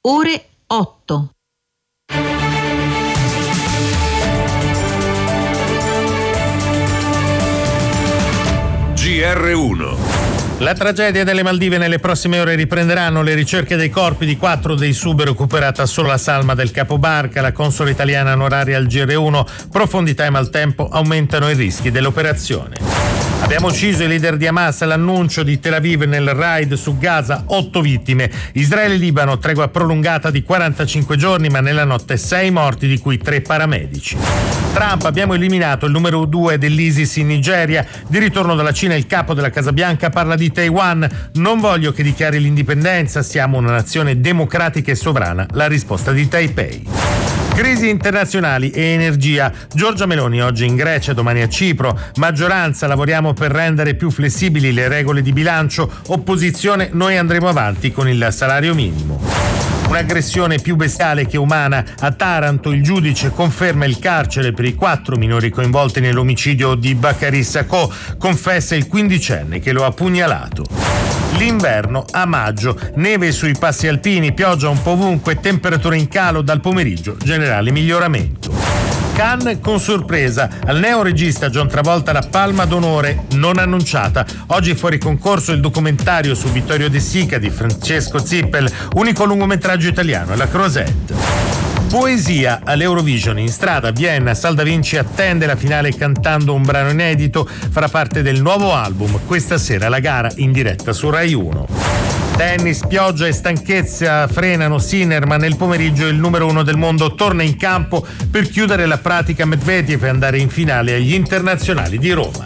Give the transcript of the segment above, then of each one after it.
ore 8. GR1. La tragedia delle Maldive: nelle prossime ore riprenderanno le ricerche dei corpi di 4 dei sub, recuperata solo la salma del capobarca. La console italiana onoraria al GR1: profondità e maltempo aumentano i rischi dell'operazione. Abbiamo ucciso i leader di Hamas, l'annuncio di Tel Aviv nel raid su Gaza, 8 vittime. Israele e Libano, tregua prolungata di 45 giorni, ma nella notte 6 morti, di cui 3 paramedici. Trump: abbiamo eliminato il numero 2 dell'ISIS in Nigeria. Di ritorno dalla Cina, il capo della Casa Bianca parla di Taiwan. Non voglio che dichiari l'indipendenza, siamo una nazione democratica e sovrana. La risposta di Taipei. Crisi internazionali e energia. Giorgia Meloni oggi in Grecia, domani a Cipro. Maggioranza: lavoriamo per rendere più flessibili le regole di bilancio. Opposizione: noi andremo avanti con il salario minimo. Un'aggressione più bestiale che umana. A Taranto il giudice conferma il carcere per i 4 minori coinvolti nell'omicidio di Bakary Sacco. Confessa il quindicenne che lo ha pugnalato. L'inverno a maggio, neve sui passi alpini, pioggia un po' ovunque, temperature in calo dal pomeriggio, generale miglioramento. Cannes con sorpresa, al neoregista John Travolta la palma d'onore non annunciata. Oggi fuori concorso il documentario su Vittorio De Sica di Francesco Zippel, unico lungometraggio italiano, La Crosette. Poesia all'Eurovision. In strada a Vienna, Sal Da Vinci attende la finale cantando un brano inedito, farà parte del nuovo album. Questa sera la gara in diretta su Rai 1. Tennis, pioggia e stanchezza frenano Sinner, ma nel pomeriggio il numero 1 del mondo torna in campo per chiudere la pratica Medvedev e andare in finale agli internazionali di Roma.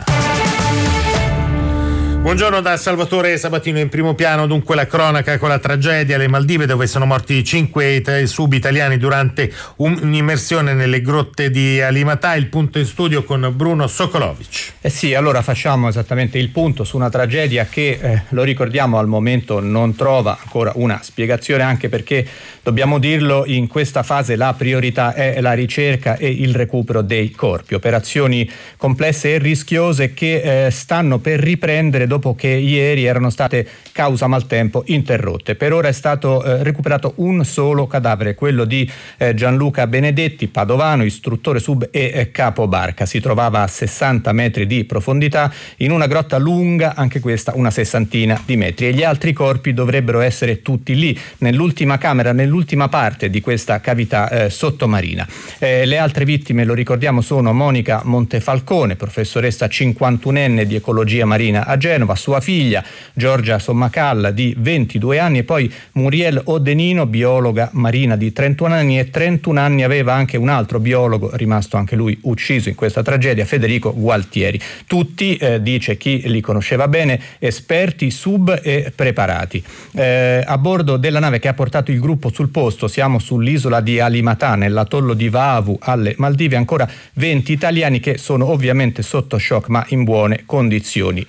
Buongiorno da Salvatore Sabatino. In primo piano dunque la cronaca con la tragedia alle Maldive, dove sono morti 5 sub-italiani durante un'immersione nelle grotte di Alimatà. Il punto in studio con Bruno Sokolovic. Sì, allora facciamo esattamente il punto su una tragedia che, lo ricordiamo, al momento non trova ancora una spiegazione, anche perché, dobbiamo dirlo, in questa fase la priorità è la ricerca e il recupero dei corpi. Operazioni complesse e rischiose che stanno per riprendere dopo che ieri erano state, causa maltempo, interrotte. Per ora è stato recuperato un solo cadavere, quello di Gianluca Benedetti, padovano, istruttore sub e capobarca. Si trovava a 60 metri di profondità in una grotta lunga, anche questa una 60 di metri, e gli altri corpi dovrebbero essere tutti lì, nell'ultima camera, nell'ultima parte di questa cavità sottomarina. Le altre vittime, lo ricordiamo, sono Monica Montefalcone, professoressa 51enne di ecologia marina a Genova, sua figlia Giorgia Sommacalla di 22 anni e poi Muriel Odenino, biologa marina di 31 anni, e 31 anni aveva anche un altro biologo rimasto anche lui ucciso in questa tragedia, Federico Gualtieri. Tutti, dice chi li conosceva bene, esperti sub e preparati. A bordo della nave che ha portato il gruppo sul posto, siamo sull'isola di Alimatà, nell'atollo di Vaavu alle Maldive, ancora 20 italiani che sono ovviamente sotto shock ma in buone condizioni.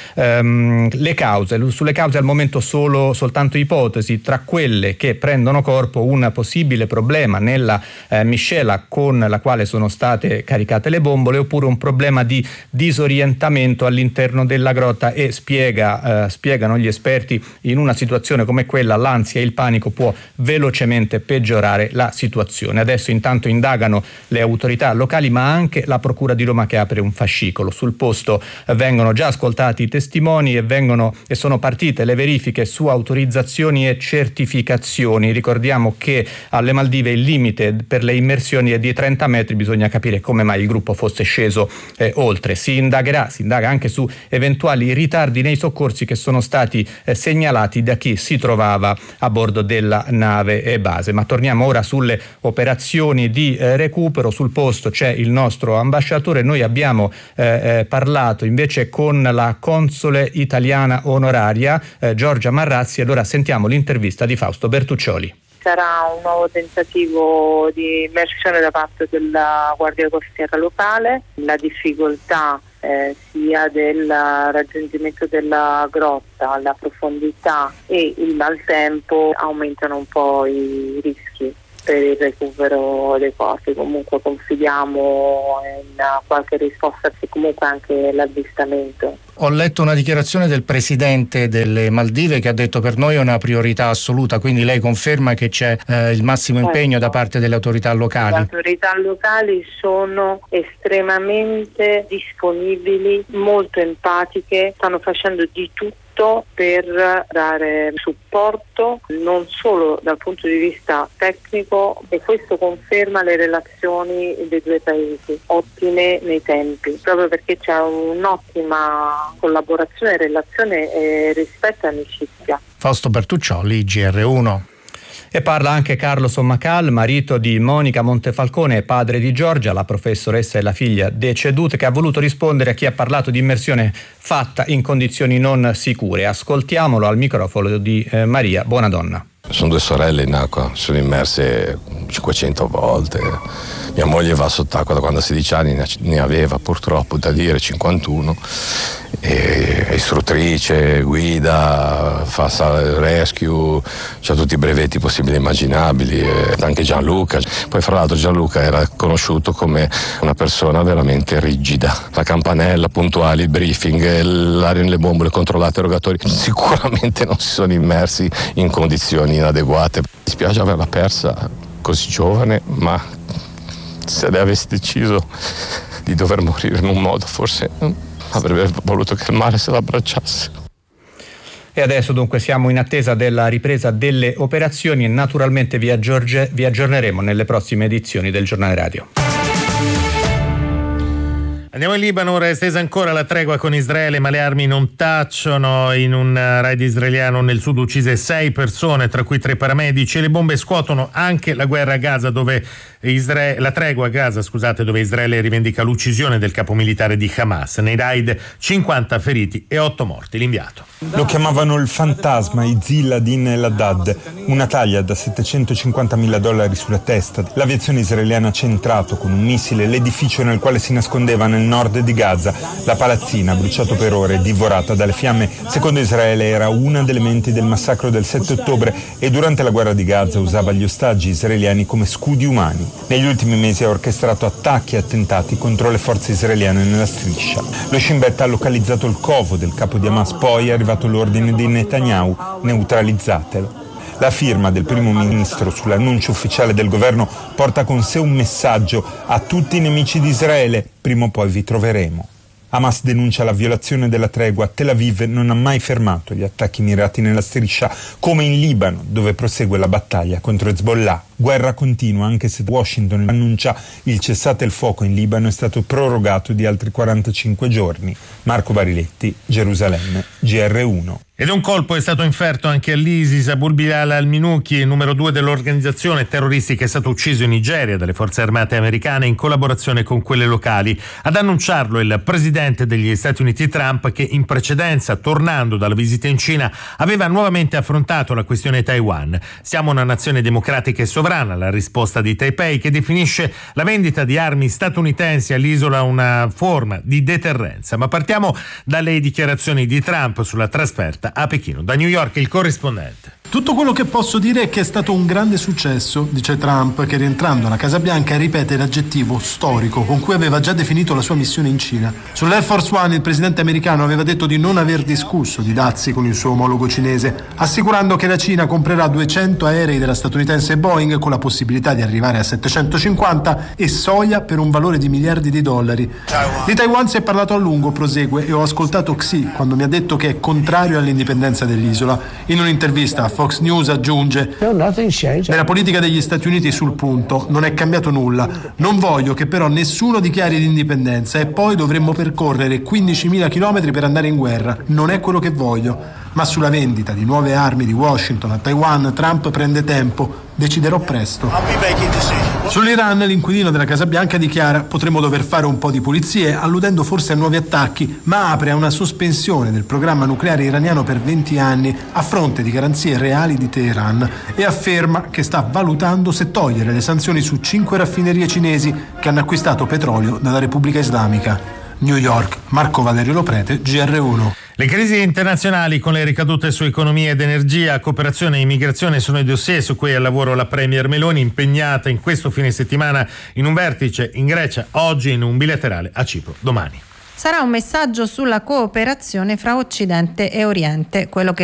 Le cause, sulle cause al momento soltanto ipotesi, tra quelle che prendono corpo un possibile problema nella miscela con la quale sono state caricate le bombole, oppure un problema di disorientamento all'interno della grotta, e spiegano gli esperti, in una situazione come quella l'ansia e il panico può velocemente peggiorare la situazione. Adesso intanto indagano le autorità locali, ma anche la Procura di Roma, che apre un fascicolo. Sul posto vengono già ascoltati i testimoni e sono partite le verifiche su autorizzazioni e certificazioni. Ricordiamo che alle Maldive il limite per le immersioni è di 30 metri, bisogna capire come mai il gruppo fosse sceso oltre. Si indaga anche su eventuali ritardi nei soccorsi che sono stati segnalati da chi si trovava a bordo della nave base. Ma torniamo ora sulle operazioni di recupero. Sul posto c'è il nostro ambasciatore. Noi abbiamo parlato invece con la console italiana onoraria Giorgia Marrazzi. Allora sentiamo l'intervista di Fausto Bertuccioli. Sarà un nuovo tentativo di immersione da parte della Guardia Costiera locale. La difficoltà sia del raggiungimento della grotta, la profondità e il maltempo aumentano un po' i rischi. per il recupero dei corpi. Comunque confidiamo in qualche risposta e comunque anche l'avvistamento. Ho letto una dichiarazione del presidente delle Maldive che ha detto: per noi è una priorità assoluta, quindi lei conferma che c'è il massimo impegno da parte delle autorità locali? Le autorità locali sono estremamente disponibili, molto empatiche, stanno facendo di tutto per dare supporto non solo dal punto di vista tecnico, e questo conferma le relazioni dei due paesi ottime nei tempi, proprio perché c'è un'ottima collaborazione, relazione, rispetto e amicizia. Fausto Bertuccioli, GR1. E parla anche Carlo Sommacal, marito di Monica Montefalcone e padre di Giorgia, la professoressa e la figlia decedute, che ha voluto rispondere a chi ha parlato di immersione fatta in condizioni non sicure. Ascoltiamolo al microfono di Maria Buonadonna. Sono due sorelle in acqua, sono immerse 500 volte. Mia moglie va sott'acqua da quando ha 16 anni, ne aveva purtroppo da dire 51. È istruttrice, guida, fa rescue, ha tutti i brevetti possibili e immaginabili, anche Gianluca. Poi fra l'altro Gianluca era conosciuto come una persona veramente rigida. La campanella, puntuali, il briefing, l'aria nelle bombole, controllate, erogatori, sicuramente non si sono immersi in condizioni inadeguate. Mi spiace averla persa così giovane, ma se lei avesse deciso di dover morire in un modo, forse avrebbe voluto che il mare se l'abbracciasse. E adesso dunque siamo in attesa della ripresa delle operazioni e naturalmente vi aggiorneremo nelle prossime edizioni del Giornale Radio. Andiamo in Libano, ora è estesa ancora la tregua con Israele, ma le armi non tacciono. In un raid israeliano nel sud uccise 6 persone, tra cui 3 paramedici, e le bombe scuotono anche la guerra a Gaza, dove la tregua a Gaza, dove Israele rivendica l'uccisione del capo militare di Hamas. Nei raid 50 feriti e 8 morti. L'inviato. Lo chiamavano il fantasma Izil Adin el-Haddad, una taglia da $750.000 sulla testa. L'aviazione israeliana ha centrato con un missile l'edificio nel quale si nascondeva nel nord di Gaza. La palazzina, bruciato per ore, divorata dalle fiamme, secondo Israele era una delle menti del massacro del 7 ottobre e durante la guerra di Gaza usava gli ostaggi israeliani come scudi umani. Negli ultimi mesi ha orchestrato attacchi e attentati contro le forze israeliane nella striscia. Lo Shin Bet ha localizzato il covo del capo di Hamas, poi è arrivato l'ordine di Netanyahu: neutralizzatelo. La firma del primo ministro sull'annuncio ufficiale del governo porta con sé un messaggio a tutti i nemici di Israele: prima o poi vi troveremo. Hamas denuncia la violazione della tregua. Tel Aviv non ha mai fermato gli attacchi mirati nella striscia, come in Libano, dove prosegue la battaglia contro Hezbollah. Guerra continua, anche se Washington annuncia il cessate il fuoco in Libano è stato prorogato di altri 45 giorni. Marco Bariletti, Gerusalemme, GR1. Ed un colpo è stato inferto anche all'ISIS. Abul Bilal al-Minuki, il numero 2 dell'organizzazione terroristica, è stato ucciso in Nigeria dalle forze armate americane in collaborazione con quelle locali. Ad annunciarlo il presidente degli Stati Uniti Trump, che in precedenza, tornando dalla visita in Cina, aveva nuovamente affrontato la questione Taiwan. Siamo una nazione democratica e sovrana, la risposta di Taipei, che definisce la vendita di armi statunitensi all'isola una forma di deterrenza. Ma partiamo dalle dichiarazioni di Trump sulla trasferta a Pechino. Da New York il corrispondente. Tutto quello che posso dire è che è stato un grande successo, dice Trump, che rientrando alla Casa Bianca ripete l'aggettivo storico con cui aveva già definito la sua missione in Cina. Sull'Air Force One il presidente americano aveva detto di non aver discusso di dazi con il suo omologo cinese, assicurando che la Cina comprerà 200 aerei della statunitense Boeing con la possibilità di arrivare a 750 e soia per un valore di miliardi di dollari. Di Taiwan si è parlato a lungo, prosegue, e ho ascoltato Xi quando mi ha detto che è contrario all'indipendenza dell'isola. In un'intervista a Fox News aggiunge: nella politica degli Stati Uniti sul punto non è cambiato nulla, non voglio che però nessuno dichiari l'indipendenza e poi dovremmo percorrere 15.000 chilometri per andare in guerra, non è quello che voglio. Ma sulla vendita di nuove armi di Washington a Taiwan Trump prende tempo, deciderò presto. Sull'Iran l'inquilino della Casa Bianca dichiara: potremmo dover fare un po' di pulizie, alludendo forse a nuovi attacchi, ma apre a una sospensione del programma nucleare iraniano per 20 anni a fronte di garanzie reali di Teheran, e afferma che sta valutando se togliere le sanzioni su 5 raffinerie cinesi che hanno acquistato petrolio dalla Repubblica Islamica. New York, Marco Valerio Loprete, GR1. Le crisi internazionali con le ricadute su economia ed energia, cooperazione e immigrazione sono i dossier su cui è al lavoro la Premier Meloni, impegnata in questo fine settimana in un vertice in Grecia, oggi in un bilaterale a Cipro domani. Sarà un messaggio sulla cooperazione fra Occidente e Oriente, quello che